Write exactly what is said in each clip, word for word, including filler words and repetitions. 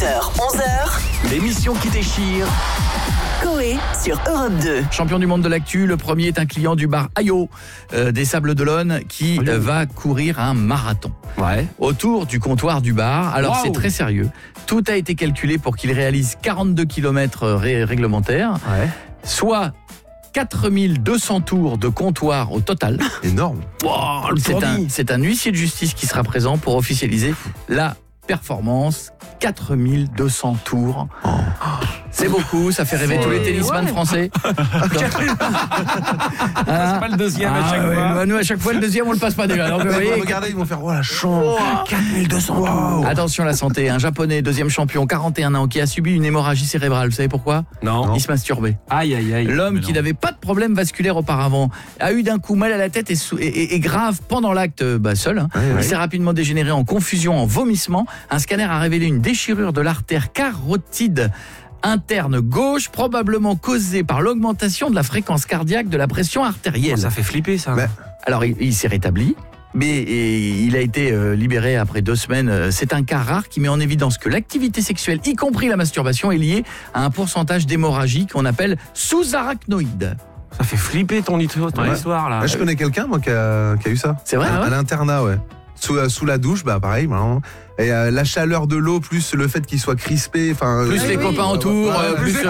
heures, onze heures, L'émission qui déchire. Coé sur Europe deux. Champion du monde de l'actu, le premier est un client du bar Ayo euh, des Sables d'Olonne qui euh, va courir un marathon. Ouais. Autour du comptoir du bar. Alors Wow. c'est très sérieux. Tout a été calculé pour qu'il réalise quarante-deux kilomètres ré- réglementaires, Ouais. soit quatre mille deux cents tours de comptoir au total. Énorme. Wow, le C'est un, tournis. c'est un huissier de justice qui sera présent pour officialiser la performance. quatre mille deux cents tours. C'est beaucoup, ça fait rêver C'est- tous les tennisman ouais. français. C'est pas le deuxième à chaque Ah ouais, fois. bah nous à chaque fois le deuxième on le passe pas déjà. Donc, vous voyez, Regardez, ils vont faire oh la chance. quatre mille deux cents. Wow. attention la santé, un japonais deuxième champion, quarante et un ans, qui a subi une hémorragie cérébrale. Vous savez pourquoi ? Non. Il se masturbait. Aïe, aïe, aïe. L'homme Mais qui non. n'avait pas de problème vasculaire auparavant a eu d'un coup mal à la tête et, sou- et- et- et grave pendant l'acte bah, seul. hein. Ouais, ouais. Il s'est rapidement dégénéré en confusion, en vomissement. Un scanner a révélé une déchirure de l'artère carotide interne gauche, probablement causée par l'augmentation de la fréquence cardiaque de la pression artérielle. Oh, ça fait flipper, ça. Bah, Alors il, il s'est rétabli. Mais et, il a été euh, libéré après deux semaines. Euh, C'est un cas rare qui met en évidence que l'activité sexuelle, y compris la masturbation, est liée à un pourcentage d'hémorragie qu'on appelle sous-arachnoïde. Ça fait flipper ton, histoire- ton Ouais. histoire, là. Ouais, je connais quelqu'un moi qui a, qui a eu ça. C'est vrai à, ah ouais à l'internat, ouais. Sous, euh, sous la douche, bah pareil. Vraiment. Et euh, la chaleur de l'eau plus le fait qu'il soit crispé, enfin. Plus euh, les ouais, copains ouais, autour, ouais, euh, ouais, plus ouais, euh,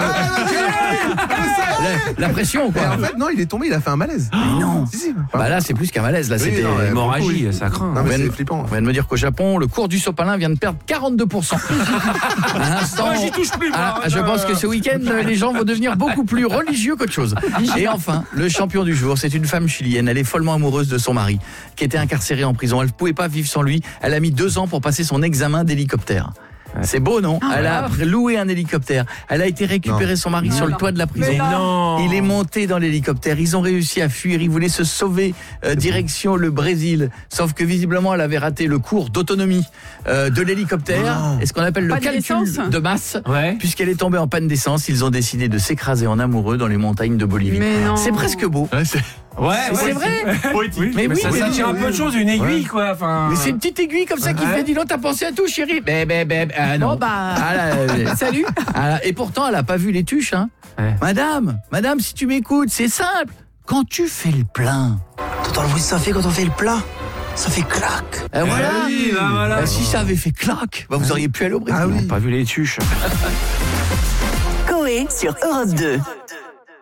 ouais, la, la pression Et quoi. en fait, non, il est tombé, il a fait un malaise. Mais non. Si, si. Bah là c'est plus qu'un malaise, là Oui, c'était non, ouais. Hémorragie, beaucoup, oui. ça craint. Non, mais Ouais, c'est flippant. On vient de me dire qu'au Japon, le cours du sopalin vient de perdre quarante-deux pour cent. À l'instant, Moi, j'y touche plus, moi. ah, je pense que ce week-end, les gens vont devenir beaucoup plus religieux qu'autre chose. Et enfin, le champion du jour, c'est une femme chilienne. Elle est follement amoureuse de son mari, qui était incarcéré en prison. Elle ne pouvait pas vivre sans lui. Elle a mis deux ans pour passer son examen d'hélicoptère. C'est beau, non ? Elle a loué un hélicoptère. Elle a été récupérer son mari sur le toit de la prison. Mais non. Il est monté dans l'hélicoptère. Ils ont réussi à fuir. Ils voulaient se sauver euh, direction le Brésil. Sauf que visiblement, elle avait raté le cours d'autonomie euh, de l'hélicoptère. Non. Et ce qu'on appelle le Pas de calcul l'essence de masse. Ouais. Puisqu'elle est tombée en panne d'essence, ils ont décidé de s'écraser en amoureux dans les montagnes de Bolivie. Mais non. C'est presque beau. Ouais, C'est vrai. Poétique. Mais oui, ça, mais ça oui, tire un oui, peu de oui. choses, une aiguille, quoi. Enfin. Mais c'est une petite aiguille comme ça qui Ouais. fait, dis donc, t'as pensé à tout, chérie. Bé, bé, bé, ah non. Bon, bah, Ah là, euh, salut. ah là, et pourtant, elle a pas vu les tuches, hein. Ouais. Madame, madame, si tu m'écoutes, c'est simple. Quand tu fais le plein, T'entends le bruit que ça fait quand on fait le plat? Ça fait clac. eh voilà. oui, bah voilà. Bah, si ça avait fait clac, bah, vous auriez pu aller au Brésil. Ah oui. Pas vu les tuches. Coé sur Europe deux.